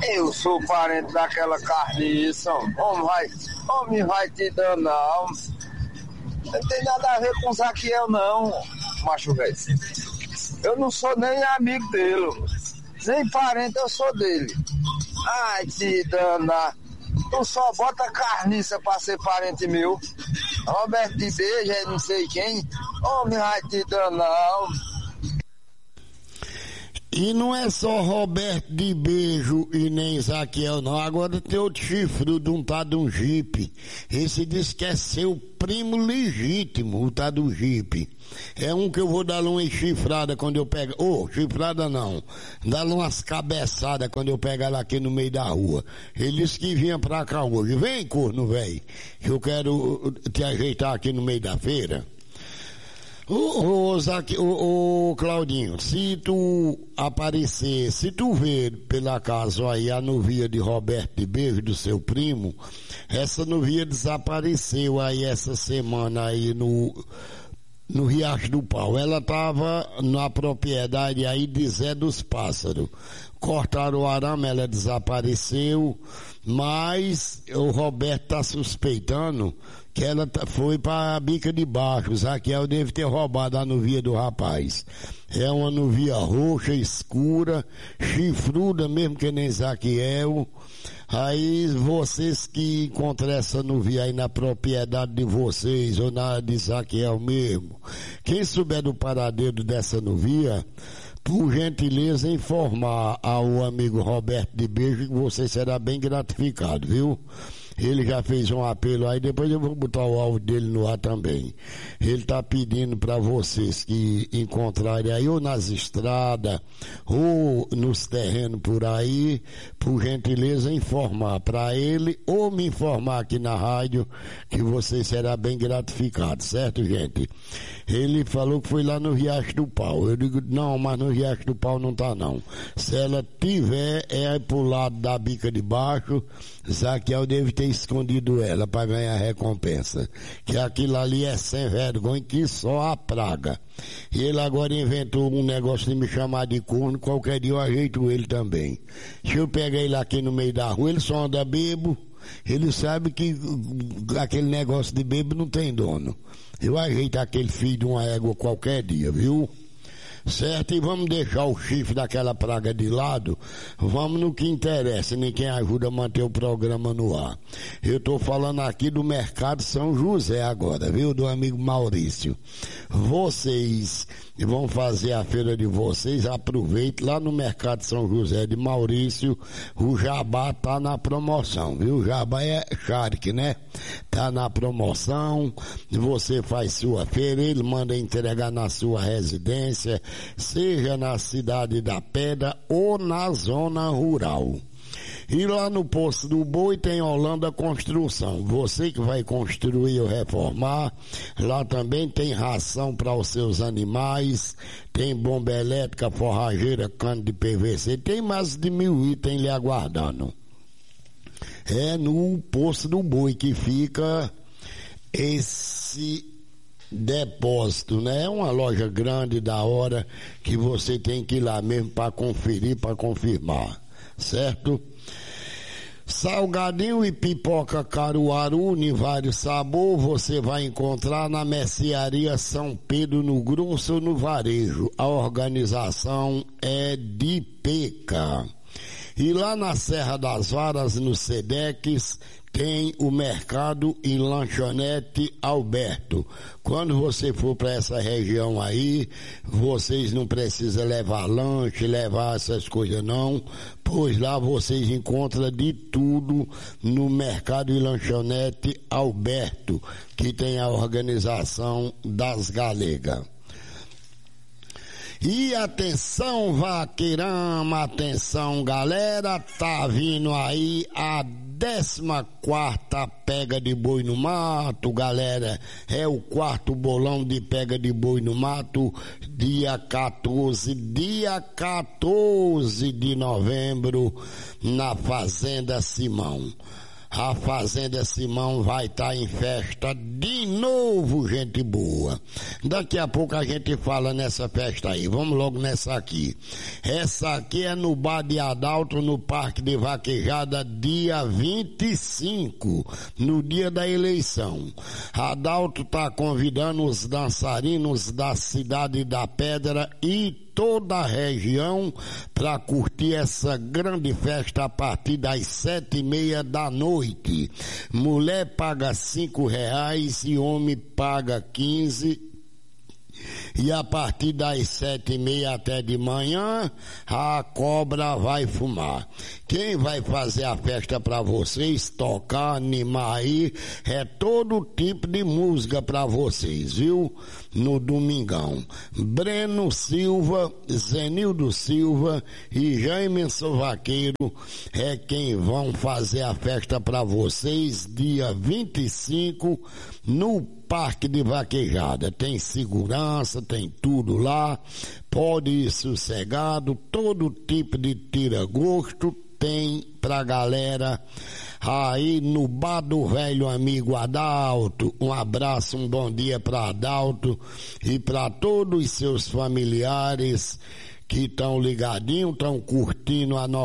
Eu sou parente daquela carniça. Homem vai te danar. Não tem nada a ver com o Zaquiel, não, macho velho. Eu não sou nem amigo dele, nem parente eu sou dele. Ai, te danar. Tu só bota carniça pra ser parente meu. Roberto de Beja, não sei quem. Homem vai te danar. E não é só Roberto de Beijo e nem Zaquiel não, agora tem outro chifrudo de um tá de um Jeep. Esse diz que é seu primo legítimo, o tá do Jeep. É um que eu vou dar uma chifrada quando eu pego, chifrada não, dar umas cabeçadas quando eu pegar lá aqui no meio da rua. Ele disse que vinha pra cá hoje. Vem, corno velho, que eu quero te ajeitar aqui no meio da feira. Claudinho, se tu aparecer, se tu ver pelo acaso aí a novia de Roberto de Beijo, do seu primo, essa novia desapareceu aí essa semana aí no Riacho do Pau. Ela tava na propriedade aí de Zé dos Pássaros. Cortaram o arame, ela desapareceu, mas o Roberto tá suspeitando que ela foi para a bica de baixo. O Zaquiel deve ter roubado a novia do rapaz. É uma novia roxa, escura, chifruda mesmo que nem Zaquiel. Aí vocês que encontram essa novia aí na propriedade de vocês ou na de Zaquiel mesmo, quem souber do paradeiro dessa novia, por gentileza informar ao amigo Roberto de Beijo que você será bem gratificado, viu? Ele já fez um apelo aí, depois eu vou botar o áudio dele no ar também. Ele tá pedindo para vocês que encontrarem aí ou nas estradas ou nos terrenos por aí, por gentileza informar para ele ou me informar aqui na rádio que você será bem gratificado, certo, gente? Ele falou que foi lá no Riacho do Pau. Eu digo, não, mas no Riacho do Pau não tá não. Se ela tiver, é pro lado da bica de baixo. Zaquiel deve ter escondido ela para ganhar recompensa. Que aquilo ali é sem vergonha, que só a praga. E ele agora inventou um negócio de me chamar de corno, qualquer dia eu ajeito ele também. Se eu pegar ele aqui no meio da rua, ele só anda bebo. Ele sabe que aquele negócio de bebo não tem dono. Eu ajeito aquele filho de uma égua qualquer dia, viu? Certo? E vamos deixar o chifre daquela praga de lado. Vamos no que interessa, nem quem ajuda a manter o programa no ar. Eu tô falando aqui do Mercado São José agora, viu? Do amigo Maurício. Vocês vão fazer a feira de vocês, aproveite lá no Mercado São José de Maurício, o jabá tá na promoção, viu? O jabá é charque, né? Tá na promoção, você faz sua feira, ele manda entregar na sua residência, seja na cidade da Pedra ou na zona rural. E lá no Poço do Boi tem Holanda Construção. Você que vai construir ou reformar, lá também tem ração para os seus animais, tem bomba elétrica, forrageira, cano de PVC, tem mais de 1000 itens lhe aguardando. É no Poço do Boi que fica esse depósito, né? É uma loja grande da hora que você tem que ir lá mesmo para conferir, para confirmar, certo? Salgadinho e pipoca Caruaru, em vários sabores, você vai encontrar na Mercearia São Pedro, no Grosso ou no Varejo. A organização é de Peca. E lá na Serra das Varas, no Sedex, tem o mercado e lanchonete Alberto. Quando você for para essa região aí, vocês não precisam levar lanche, levar essas coisas não, pois lá vocês encontram de tudo no mercado e lanchonete Alberto, que tem a organização das Galegas. E atenção, vaqueirama, atenção, galera, tá vindo aí a 14ª pega de boi no mato, galera. É o 4º bolão de pega de boi no mato, dia 14 de novembro, na Fazenda Simão. A Fazenda Simão vai estar em festa de novo. Novo, gente boa. Daqui a pouco a gente fala nessa festa aí. Vamos logo nessa aqui. Essa aqui é no Bar de Adalto, no Parque de Vaquejada, dia 25, no dia da eleição. Adalto tá convidando os dançarinos da Cidade da Pedra e toda a região para curtir essa grande festa a partir das 7:30 da noite. Mulher paga R$5 e homem paga 15. E a partir das 7:30 até de manhã, a cobra vai fumar. Quem vai fazer a festa para vocês, tocar, animar aí, é todo tipo de música para vocês, viu? No domingão. Breno Silva, Zenildo Silva e Jaime Vaqueiro é quem vão fazer a festa para vocês, dia 25, no Parque de Vaquejada. Tem segurança, tem tudo lá, pode ir sossegado, todo tipo de tira-gosto tem pra galera aí no Bar do Velho Amigo Adalto. Um abraço, um bom dia pra Adalto e pra todos os seus familiares que estão ligadinhos, estão curtindo a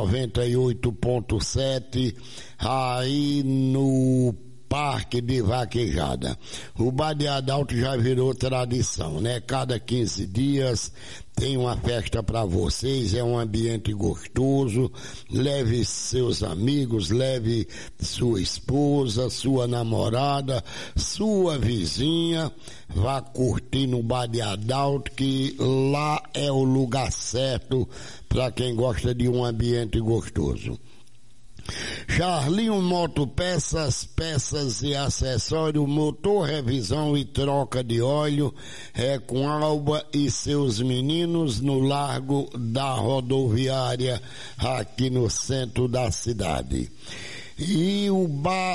98.7 aí no Parque de Vaquejada. O Bar de Adalto já virou tradição, né? Cada 15 dias tem uma festa para vocês, é um ambiente gostoso. Leve seus amigos, leve sua esposa, sua namorada, sua vizinha, vá curtir no Bar de Adalto, que lá é o lugar certo para quem gosta de um ambiente gostoso. Charlinho Motopeças, peças e acessórios, motor, revisão e troca de óleo, é com Alba e seus meninos no Largo da Rodoviária, aqui no centro da cidade. E o Bar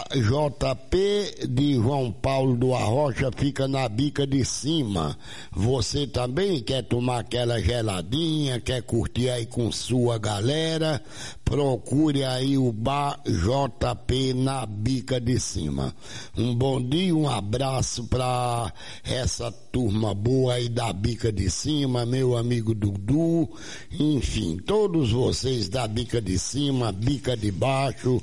JP de João Paulo do Arrocha fica na Bica de Cima. Você também quer tomar aquela geladinha, quer curtir aí com sua galera? Procure aí o Bar JP na Bica de Cima. Um bom dia, um abraço para essa turma boa aí da Bica de Cima, meu amigo Dudu, enfim, todos vocês da Bica de Cima, Bica de Baixo.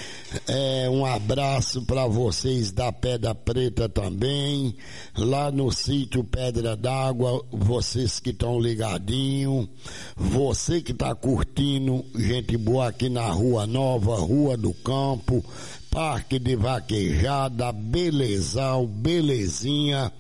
Um abraço para vocês da Pedra Preta também, lá no sítio Pedra d'Água, vocês que estão ligadinho, você que tá curtindo, gente boa aqui na Rua Nova, Rua do Campo, Parque de Vaquejada, belezão, belezinha,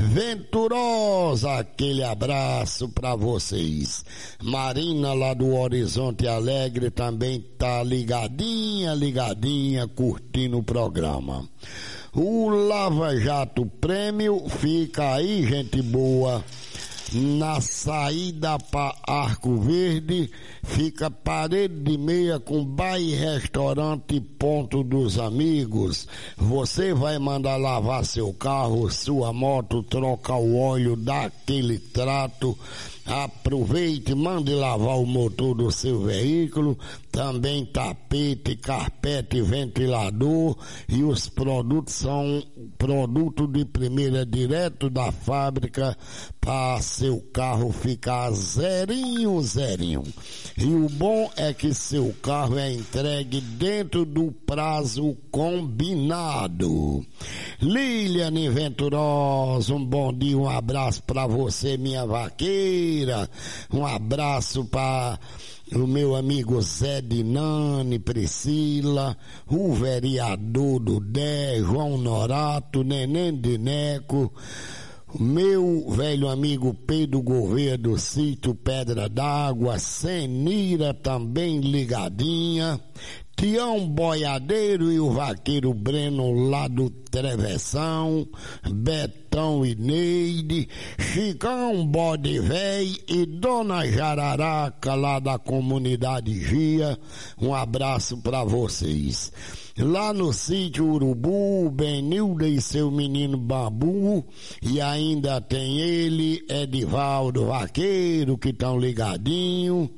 venturosa, aquele abraço pra vocês. Marina lá do Horizonte Alegre também tá ligadinha, curtindo o programa. O Lava Jato Prêmio fica aí, gente boa, na saída para Arco Verde, fica parede de meia com bar e restaurante Ponto dos Amigos. Você vai mandar lavar seu carro, sua moto, trocar o óleo, dar aquele trato. Aproveite, mande lavar o motor do seu veículo, também tapete, carpete, ventilador, e os produtos são produtos de primeira direto da fábrica para seu carro ficar zerinho. E o bom é que seu carro é entregue dentro do prazo combinado. Liliane Venturosa, um bom dia, um abraço para você, minha vaqueira. Um abraço para o meu amigo Zé Dinani, Priscila, o vereador do Dé, João Norato, Neném Dineco, o meu velho amigo Pedro Gouveia do sítio Pedra d'Água, Senira também ligadinha, Tião Boiadeiro e o vaqueiro Breno lá do Travessão, Betão e Neide, Chicão Bode Véi e Dona Jararaca lá da comunidade Gia. Um abraço para vocês. Lá no sítio Urubu, Benilda e seu menino Babu, e ainda tem ele, Edivaldo Vaqueiro, que estão ligadinho.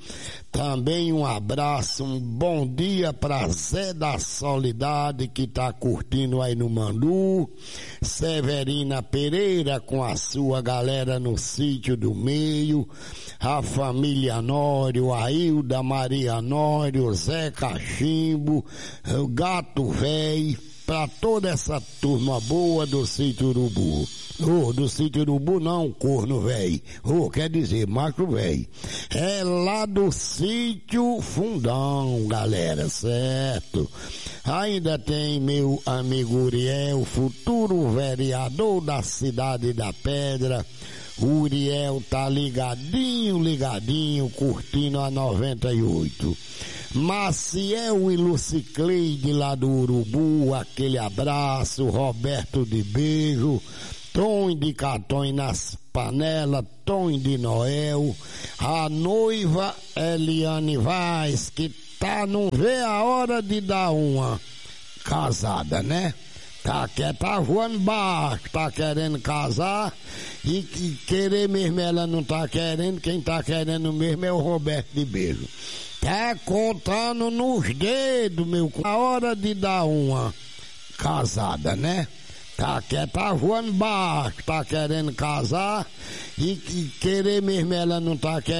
Também um abraço, um bom dia pra Zé da Solidade, que tá curtindo aí no Mandu. Severina Pereira com a sua galera no Sítio do Meio. A família Nório, a Hilda Maria Nório, Zé Cachimbo, o Gato Véi, pra toda essa turma boa do Sítio Urubu. Do Sítio Urubu não, corno véi. Quer dizer, macho véi. É lá do Sítio Fundão, galera, certo? Ainda tem meu amigo Uriel, futuro vereador da Cidade da Pedra. O Uriel tá ligadinho, curtindo a 98. Maciel e Lucicleide lá do Urubu, aquele abraço. Roberto de Beijo, Tom de Catões nas panelas, Tom de Noel, a noiva Eliane Vaz, que não vê a hora de dar uma casada, né? Tá voando baixo, tá querendo casar e querer mesmo ela não tá querendo, quem tá querendo mesmo é o Roberto de Beijo. Tá contando nos dedos, a hora de dar uma casada, né? Tá voando baixo, tá querendo casar e querer mesmo ela não tá querendo.